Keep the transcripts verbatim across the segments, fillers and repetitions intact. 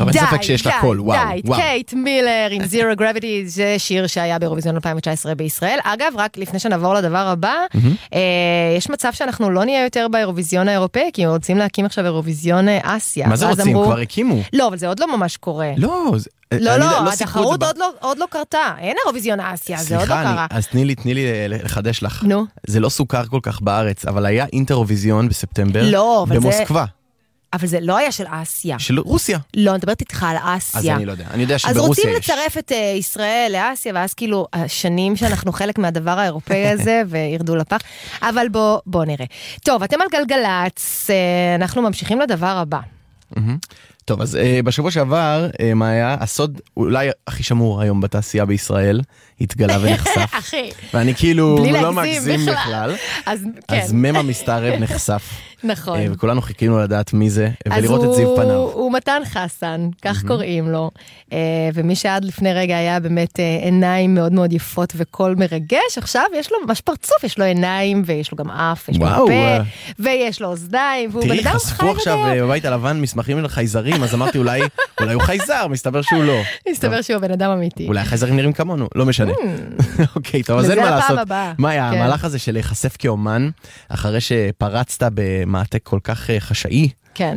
טוב, אין ספק שיש לה קול, וואו. די, קייט מילר עם Zero Gravity, זה שיר שהיה באירוויזיון אלפיים תשע עשרה בישראל. אגב, רק לפני שנעבור לדבר הבא, יש מצב שאנחנו לא נהיה יותר באירוויזיון האירופאי, כי רוצים להקים עכשיו אירוויזיון אסיה. מה זה רוצים? כבר הקימו. לא, אבל זה עוד לא ממש קורה. לא, לא, לא, התחרות עוד לא קרתה. אין אירוויזיון אסיה, זה עוד לא קרה. סליחה, אז תני לי, תני לי לחדש לך. נו. זה לא סוכר כל כך בארץ, אבל היה אינטרויזיון בספטמבר. לא, אבל זה... במוסקבה. אבל זה לא היה של אסיה. של רוסיה. לא, אני מדברת איתך על אסיה. אז אני לא יודע. אני יודע שברוסיה יש. יש. אז רוצים לצרף את ישראל לאסיה, ואז כאילו השנים שאנחנו חלק מהדבר האירופאי הזה, וירדו לפח. אבל בוא, בוא נראה. טוב, אתם על גלגלץ, אנחנו ממשיכים לדבר הבא. טוב, אז uh, בשבוע שעבר, uh, מה היה? הסוד אולי הכי שמור היום בתעשייה בישראל, התגלה ונחשף. אחי. ואני כאילו לא מגזים מגזים בכלל. בכלל. אז כן. אז ממה מסתערב נחשף. נכון. Uh, וכולנו חיכינו לדעת מי זה, ולראות את זיו פניו. אז הוא מתן חסן, כך קוראים לו. Uh, ומי שעד לפני רגע היה באמת uh, עיניים מאוד מאוד יפות וקול מרגש, עכשיו יש לו ממש פרצוף, יש לו עיניים, ויש לו גם אף, יש לו פה, ויש לו אוזניים, והוא בן אדם חי חשפו עכשיו בבית הלבן מסמכים על חייזרים, אז אמרתי אולי, אולי הוא חייזר, מסתבר שהוא לא. מסתבר שהוא בן אדם אמיתי. אולי החייזרים נראים כמונו, לא משנה. אוקיי, טוב, אז אין מה לעשות. מה היה, המהלך הזה של להיחשף כאומן, אחרי שפרצת במעתק כל כך חשאי, כן.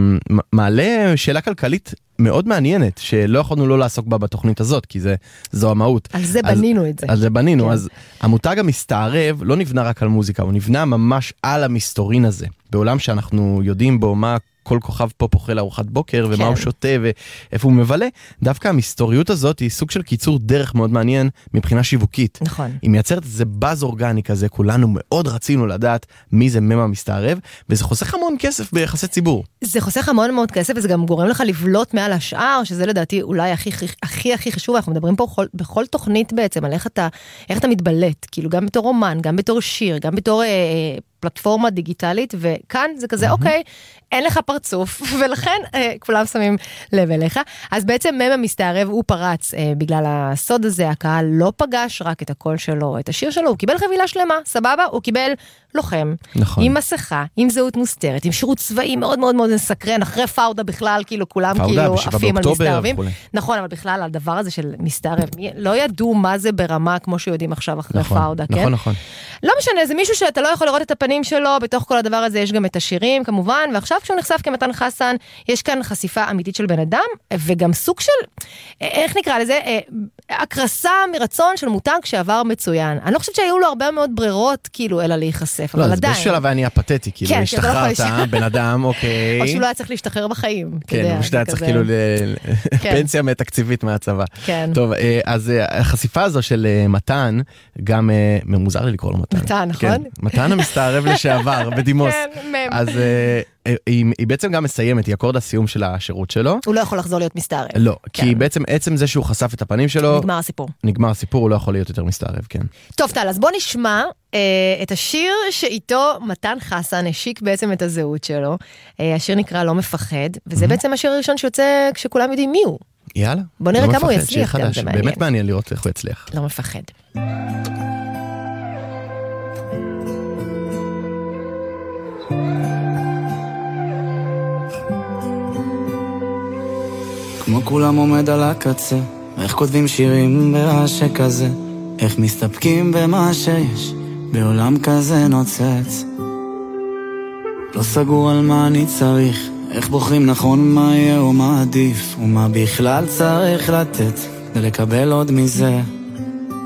מעלה שאלה כלכלית מאוד מעניינת, שלא יכולנו לא לעסוק בה בתוכנית הזאת, כי זה, זו המהות. על זה בנינו את זה. על זה בנינו, אז המותג המסתערב לא נבנה רק על מוזיקה, הוא נבנה ממש על המסתורין הזה, בעולם שאנחנו יודעים בו מה כל כוכב פה פוכל ארוחת בוקר, ומה הוא שותה, ואיפה הוא מבלה. דווקא המסתוריות הזאת היא סוג של קיצור דרך מאוד מעניין, מבחינה שיווקית. נכון. היא מייצרת איזה באז אורגני כזה, כולנו מאוד רצינו לדעת מי זה ממה מסתערב, וזה חוסך המון כסף ביחסי ציבור. זה חוסך המון מאוד כסף, וזה גם גורם לך לבלוט מעל השאר, שזה לדעתי אולי הכי הכי הכי חשוב, אנחנו מדברים פה בכל, בכל תוכנית בעצם, על איך אתה, איך אתה מתבלט, כאילו גם בתור רומן, גם בתור שיר, גם בתור אה, פלטפורמה דיגיטלית, וכאן זה כזה, אוקיי, אין לך פרצוף, ולכן אה, כולם שמים לב אליך. אז בעצם ממה מסתערב, הוא פרץ אה, בגלל הסוד הזה, הקהל לא פגש רק את הקול שלו, את השיר שלו, הוא קיבל חבילה שלמה, סבבה? הוא קיבל לוחם, נכון. עם מסכה, עם זהות מוסתרת, עם שירות צבאי מאוד מאוד מאוד מסקרן, אחרי פאודה בכלל, כאילו כולם פאודה, כאילו עפים על מסתערבים. וכולי. נכון, אבל בכלל הדבר הזה של מסתערב, לא ידעו מה זה ברמה כמו שיודעים עכשיו אחרי נכון, פאודה, נכון, כן? נכון. לא משנה, זה מישהו שאתה לא יכול לראות את הפנים שלו, בתוך כל הדבר הזה יש גם את השירים כמובן, ועכשיו כשהוא נחשף כמתן חסן, יש כאן חשיפה אמיתית של בן אדם, וגם סוג של, איך נקרא לזה, הקרסה מרצון של מותג שעבר מצוין. אני לא חושבת שהיו לו הרבה מאוד ברירות, כאילו, אלא להיחשף, אבל עדיין. לא, זה בשלב אני הפתטי, כאילו, השתחררת, בן אדם, אוקיי. או שהוא לא היה צריך להשתחרר בחיים. כן, הוא שתה צריך כאילו לפנסיה מתקציבית מהצבא. כן. טוב, אז החשיפה הזו של מתן, גם מוזר לי לקרוא לו מתן. מתן, נכון? מתן המסתערב לשעבר, בדימוס. כן, מם. אז היא, היא בעצם גם מסיימת, היא אקורד הסיום של השירות שלו. הוא לא יכול לחזור להיות מסתערב. לא, כן. כי בעצם עצם זה שהוא חשף את הפנים שלו, נגמר הסיפור. נגמר הסיפור, הוא לא יכול להיות יותר מסתערב, כן. טוב, טל, אז בוא נשמע אה, את השיר שאיתו מתן חסן השיק בעצם את הזהות שלו. אה, השיר נקרא לא מפחד, וזה mm-hmm. בעצם השיר הראשון שיוצא כשכולם יודעים מי הוא. יאללה. בוא נראה לא כמה מפחד, הוא יצליח. גם, זה מעניין. באמת מעניין לראות איך הוא יצליח. לא מפחד. כמו כולם עומד על הקצה, איך כותבים שירים ברעש כזה, איך מסתפקים במה שיש, בעולם כזה נוצץ. לא סגור על מה אני צריך, איך בוחרים נכון מה יהיה או מה עדיף, ומה בכלל צריך לתת, כדי לקבל עוד מזה.